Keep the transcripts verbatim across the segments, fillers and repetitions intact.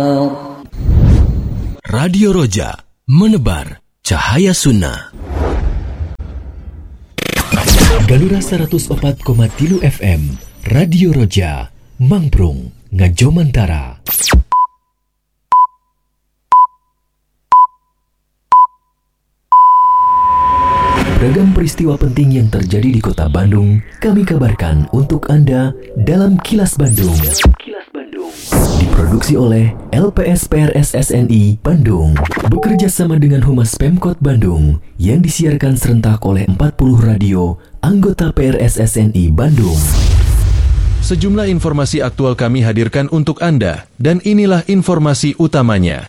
Radio Roja, menebar cahaya sunnah. Galura seratus empat koma tiga F M, Radio Roja, Mangprung, Ngajomantara. Beragam peristiwa penting yang terjadi di Kota Bandung, kami kabarkan untuk Anda dalam Kilas Bandung. Kilas Bandung. Diproduksi oleh L P S P R S S N I Bandung, bekerja sama dengan Humas Pemkot Bandung, yang disiarkan serentak oleh empat puluh radio anggota P R S S N I Bandung. Sejumlah informasi aktual kami hadirkan untuk Anda, dan inilah informasi utamanya.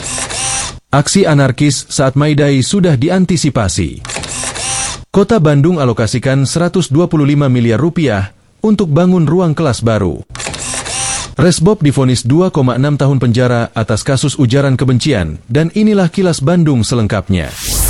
Aksi anarkis saat May Day sudah diantisipasi. Kota Bandung alokasikan seratus dua puluh lima miliar rupiah untuk bangun ruang kelas baru. Resbob divonis dua koma enam tahun penjara atas kasus ujaran kebencian, dan inilah Kilas Bandung selengkapnya.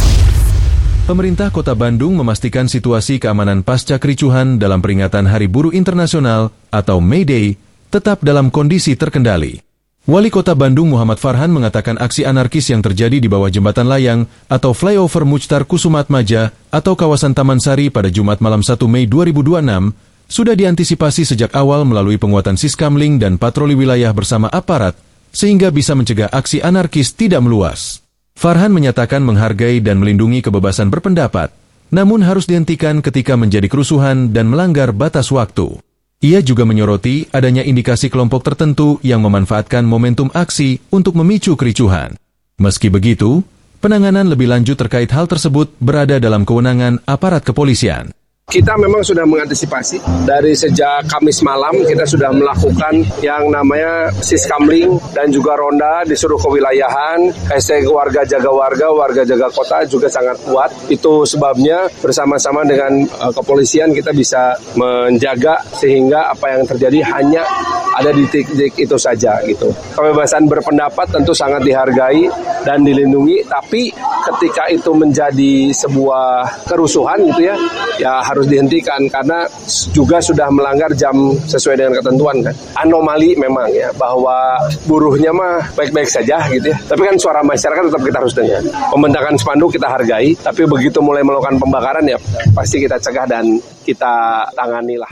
Pemerintah Kota Bandung memastikan situasi keamanan pasca kericuhan dalam peringatan Hari Buruh Internasional atau May Day tetap dalam kondisi terkendali. Wali Kota Bandung Muhammad Farhan mengatakan aksi anarkis yang terjadi di bawah jembatan layang atau flyover Muchtar Kusumaatmadja atau kawasan Taman Sari pada Jumat malam satu Mei dua ribu dua puluh enam sudah diantisipasi sejak awal melalui penguatan Siskamling dan patroli wilayah bersama aparat sehingga bisa mencegah aksi anarkis tidak meluas. Farhan menyatakan menghargai dan melindungi kebebasan berpendapat, namun harus dihentikan ketika menjadi kerusuhan dan melanggar batas waktu. Ia juga menyoroti adanya indikasi kelompok tertentu yang memanfaatkan momentum aksi untuk memicu kericuhan. Meski begitu, penanganan lebih lanjut terkait hal tersebut berada dalam kewenangan aparat kepolisian. Kita memang sudah mengantisipasi dari sejak Kamis malam kita sudah melakukan yang namanya Siskamling dan juga ronda di seluruh kewilayahan. Hashtag warga jaga warga, warga jaga kota juga sangat kuat. Itu sebabnya bersama-sama dengan uh, kepolisian kita bisa menjaga sehingga apa yang terjadi hanya ada di titik itu saja gitu. Kebebasan berpendapat tentu sangat dihargai dan dilindungi, tapi ketika itu menjadi sebuah kerusuhan gitu ya, ya harus dihentikan karena juga sudah melanggar jam sesuai dengan ketentuan kan. Anomali memang ya bahwa buruhnya mah baik-baik saja gitu ya. Tapi kan suara masyarakat tetap kita harus dengar. Pembentakan spanduk kita hargai, tapi begitu mulai melakukan pembakaran ya pasti kita cegah dan kita tanganilah.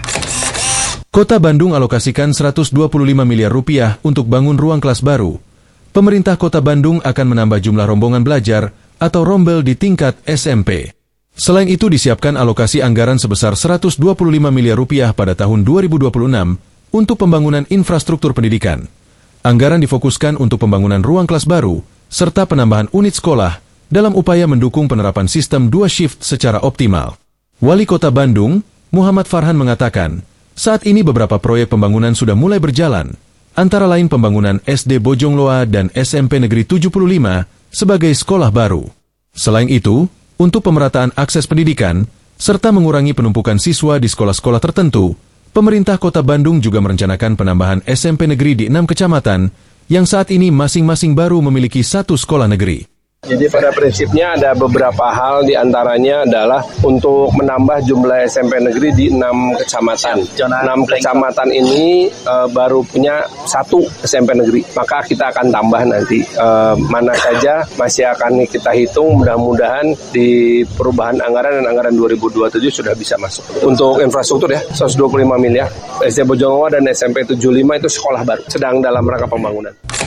Kota Bandung alokasikan seratus dua puluh lima miliar rupiah untuk bangun ruang kelas baru. Pemerintah Kota Bandung akan menambah jumlah rombongan belajar atau rombel di tingkat S M P. Selain itu disiapkan alokasi anggaran sebesar seratus dua puluh lima miliar rupiah pada tahun dua ribu dua puluh enam untuk pembangunan infrastruktur pendidikan. Anggaran difokuskan untuk pembangunan ruang kelas baru serta penambahan unit sekolah dalam upaya mendukung penerapan sistem dua shift secara optimal. Wali Kota Bandung, Muhammad Farhan mengatakan, saat ini beberapa proyek pembangunan sudah mulai berjalan, antara lain pembangunan S D Bojongloa dan S M P Negeri tujuh puluh lima sebagai sekolah baru. Selain itu, untuk pemerataan akses pendidikan, serta mengurangi penumpukan siswa di sekolah-sekolah tertentu, pemerintah Kota Bandung juga merencanakan penambahan S M P negeri di enam kecamatan, yang saat ini masing-masing baru memiliki satu sekolah negeri. Jadi pada prinsipnya ada beberapa hal, diantaranya adalah untuk menambah jumlah S M P negeri di enam kecamatan. enam kecamatan ini e, baru punya satu S M P negeri, maka kita akan tambah nanti e, mana saja masih akan kita hitung, mudah-mudahan di perubahan anggaran dan anggaran dua ribu dua puluh tujuh sudah bisa masuk. Untuk infrastruktur ya, seratus dua puluh lima miliar. S D Bojongloa dan S M P tujuh puluh lima itu sekolah baru, sedang dalam rangka pembangunan.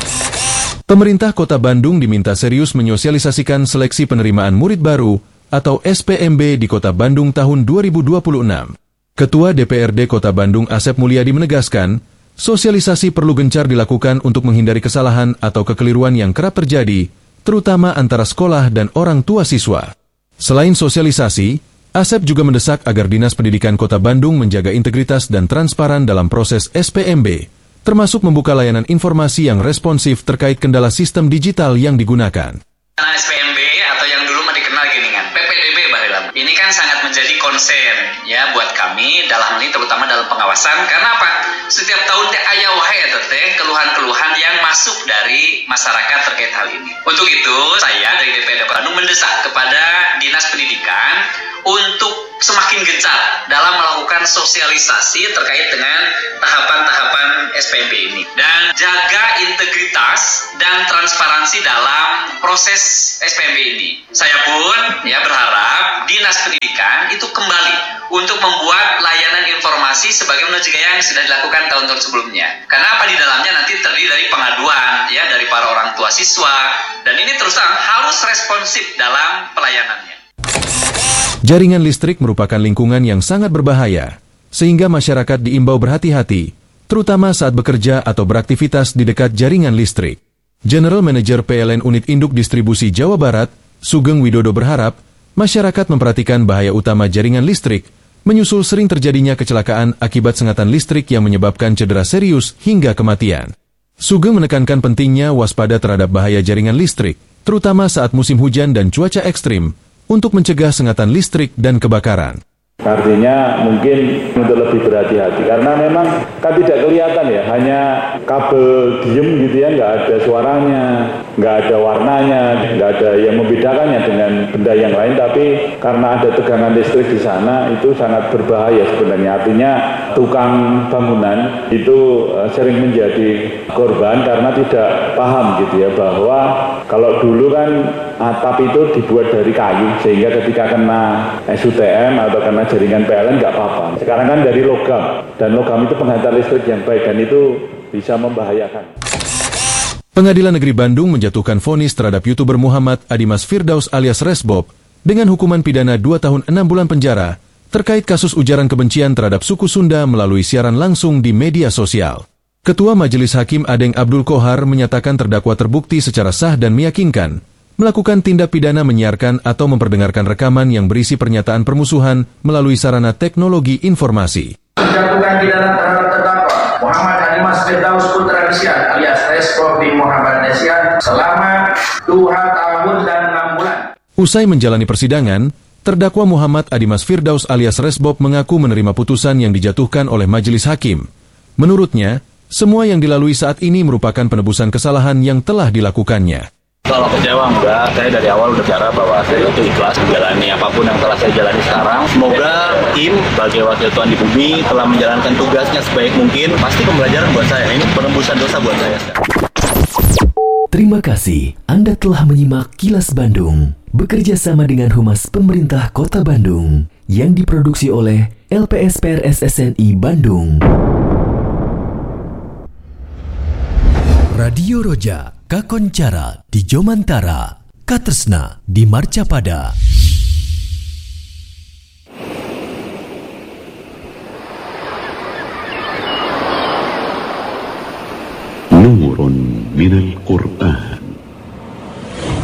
Pemerintah Kota Bandung diminta serius menyosialisasikan seleksi penerimaan murid baru atau S P M B di Kota Bandung tahun dua ribu dua puluh enam. Ketua D P R D Kota Bandung Asep Mulyadi menegaskan, sosialisasi perlu gencar dilakukan untuk menghindari kesalahan atau kekeliruan yang kerap terjadi, terutama antara sekolah dan orang tua siswa. Selain sosialisasi, Asep juga mendesak agar Dinas Pendidikan Kota Bandung menjaga integritas dan transparan dalam proses S P M B, termasuk membuka layanan informasi yang responsif terkait kendala sistem digital yang digunakan. S P M B atau yang dulu dikenal gini kan, P P D B Baheula. Ini kan sangat menjadi concern ya buat kami dalam ini terutama dalam pengawasan, karena apa? Setiap tahun teh aya wae eta teh keluhan-keluhan yang masuk dari masyarakat terkait hal ini. Untuk itu, saya dari D P R D Bandung mendesak kepada Dinas Pendidikan untuk semakin gencar dalam melakukan sosialisasi terkait dengan tahapan-tahapan S P M B ini. Dan jaga integritas dan transparansi dalam proses S P M B ini. Saya pun ya berharap Dinas Pendidikan itu kembali untuk membuat layanan informasi sebagaimana juga yang sudah dilakukan tahun-tahun sebelumnya. Karena apa, di dalamnya nanti terdiri dari pengaduan ya dari para orang tua siswa, dan ini terus terang harus responsif dalam pelayanannya. Jaringan listrik merupakan lingkungan yang sangat berbahaya, sehingga masyarakat diimbau berhati-hati, terutama saat bekerja atau beraktivitas di dekat jaringan listrik. General Manager P L N Unit Induk Distribusi Jawa Barat, Sugeng Widodo berharap, masyarakat memperhatikan bahaya utama jaringan listrik, menyusul sering terjadinya kecelakaan akibat sengatan listrik yang menyebabkan cedera serius hingga kematian. Sugeng menekankan pentingnya waspada terhadap bahaya jaringan listrik, terutama saat musim hujan dan cuaca ekstrim, untuk mencegah sengatan listrik dan kebakaran. Artinya mungkin untuk lebih berhati-hati, karena memang kan tidak kelihatan ya, hanya kabel diem gitu ya, nggak ada suaranya, nggak ada warnanya, nggak ada yang membedakannya dengan benda yang lain, tapi karena ada tegangan listrik di sana itu sangat berbahaya sebenarnya. Artinya tukang bangunan itu sering menjadi korban karena tidak paham gitu ya, bahwa kalau dulu kan atap itu dibuat dari kayu, sehingga ketika kena S U T M atau kena jaringan P L N nggak apa-apa. Sekarang kan dari logam, dan logam itu penghantar listrik yang baik, dan itu bisa membahayakan. Pengadilan Negeri Bandung menjatuhkan vonis terhadap YouTuber Muhammad Adimas Firdaus alias Resbob dengan hukuman pidana dua tahun enam bulan penjara terkait kasus ujaran kebencian terhadap suku Sunda melalui siaran langsung di media sosial. Ketua Majelis Hakim Adeng Abdul Kohar menyatakan terdakwa terbukti secara sah dan meyakinkan melakukan tindak pidana menyiarkan atau memperdengarkan rekaman yang berisi pernyataan permusuhan melalui sarana teknologi informasi. Menjatuhkan pidana terhadap terdakwa Muhammad Adimas Firdaus Putra Nesian alias Resbob bin Muhammad Nesian selama dua tahun dan enam bulan. Usai menjalani persidangan, terdakwa Muhammad Adimas Firdaus alias Resbob mengaku menerima putusan yang dijatuhkan oleh majelis hakim. Menurutnya, semua yang dilalui saat ini merupakan penebusan kesalahan yang telah dilakukannya. Kalau kecewa enggak, saya dari awal udah bicara bahwa saya itu ikhlas menjalani apapun yang telah saya jalani sekarang. Semoga tim sebagai wakil Tuhan di bumi telah menjalankan tugasnya sebaik mungkin. Pasti pembelajaran buat saya, ini penembusan dosa buat saya. Terima kasih Anda telah menyimak Kilas Bandung, bekerja sama dengan Humas Pemerintah Kota Bandung, yang diproduksi oleh L P S P R S S N I Bandung. Radio Roja, Kakoncara di Jomantara, Katresna di Marcapada. Nurun minal Qur'an.